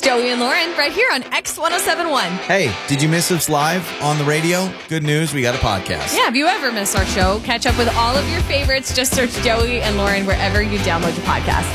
Joey and Lauren right here on X1071. Hey, did you miss us live on the radio? Good news, we got a podcast. Yeah, if you ever miss our show, catch up with all of your favorites. Just search Joey and Lauren wherever you download your podcast.